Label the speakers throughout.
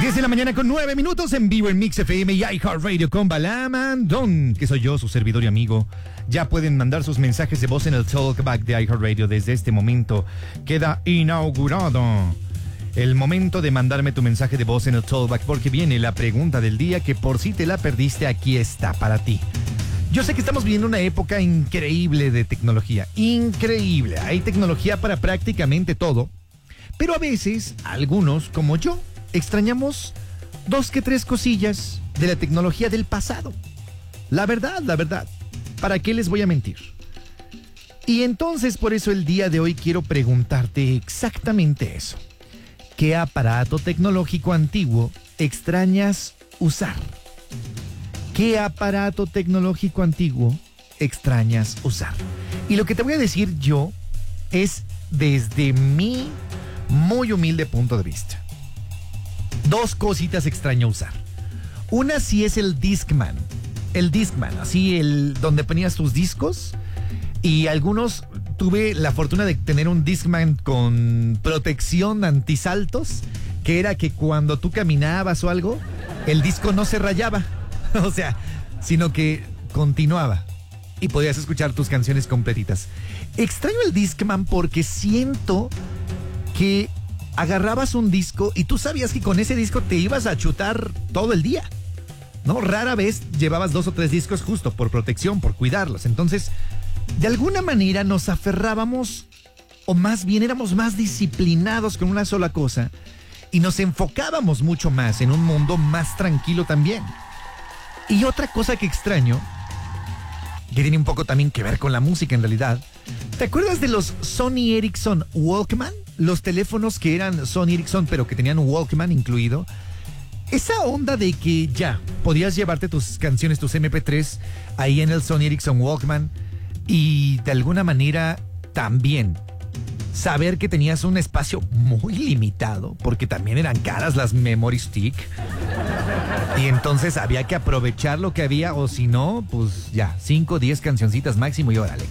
Speaker 1: 10 de la mañana con 9 minutos en vivo en Mix FM y iHeartRadio con Balamandón, que soy yo, su servidor y amigo. Ya pueden mandar sus mensajes de voz en el Talkback de iHeartRadio. Desde este momento queda inaugurado el momento de mandarme tu mensaje de voz en el Talkback, porque viene la pregunta del día que, por si te la perdiste, aquí está para ti. Yo sé que estamos viviendo una época increíble de tecnología, increíble. Hay tecnología para prácticamente todo, pero a veces, algunos como yo, extrañamos 2 que 3 cosillas de la tecnología del pasado. La verdad, ¿para qué les voy a mentir? Y entonces, por eso el día de hoy quiero preguntarte exactamente eso. ¿Qué aparato tecnológico antiguo extrañas usar? ¿Qué aparato tecnológico antiguo extrañas usar? Y lo que te voy a decir yo es desde mi muy humilde punto de vista. 2 cositas extraño usar. Una sí es el Discman. El Discman, así donde ponías tus discos. Y algunos tuve la fortuna de tener un Discman con protección antisaltos, que era que cuando tú caminabas o algo, el disco no se rayaba. O sea, sino que continuaba y podías escuchar tus canciones completitas. Extraño el Discman porque siento que agarrabas un disco y tú sabías que con ese disco te ibas a chutar todo el día, ¿no? Rara vez llevabas 2 o 3 discos justo por protección, por cuidarlos. Entonces, de alguna manera nos aferrábamos, o más bien éramos más disciplinados con una sola cosa y nos enfocábamos mucho más en un mundo más tranquilo también. Y otra cosa que extraño, que tiene un poco también que ver con la música en realidad, ¿te acuerdas de los Sony Ericsson Walkman? Los teléfonos que eran Sony Ericsson pero que tenían un Walkman incluido. Esa onda de que ya podías llevarte tus canciones, tus MP3 ahí en el Sony Ericsson Walkman, y de alguna manera también saber que tenías un espacio muy limitado, porque también eran caras las memory stick, y entonces había que aprovechar lo que había, o si no, pues ya 5 o 10 cancioncitas máximo y órale.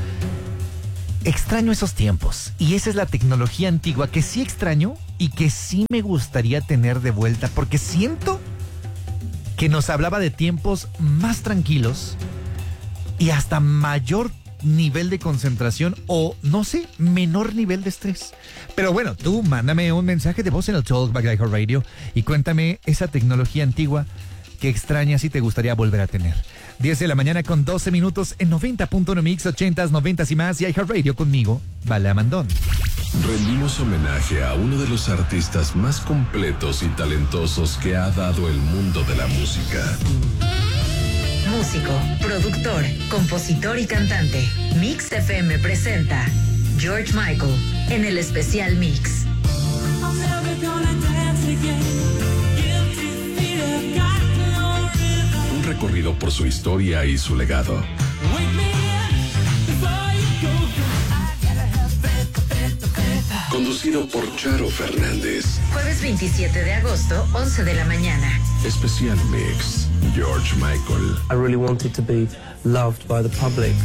Speaker 1: Extraño esos tiempos, y esa es la tecnología antigua que sí extraño y que sí me gustaría tener de vuelta, porque siento que nos hablaba de tiempos más tranquilos y hasta mayor nivel de concentración, o no sé, menor nivel de estrés. Pero bueno, tú mándame un mensaje de voz en el Talkback de iHeartRadio y cuéntame esa tecnología antigua que extrañas y te gustaría volver a tener. 10 de la mañana con 12 minutos en 90.1 Mix, 80s, 90s y más, y iHeartRadio conmigo, Balamandón.
Speaker 2: Rendimos homenaje a uno de los artistas más completos y talentosos que ha dado el mundo de la música.
Speaker 3: Músico, productor, compositor y cantante. Mix FM presenta George Michael en el especial Mix.
Speaker 2: Un recorrido por su historia y su legado. Conducido por Charo Fernández.
Speaker 3: Jueves 27 de agosto, 11 de la mañana.
Speaker 2: Especial Mix, George Michael.
Speaker 4: I really wanted to be loved by the public.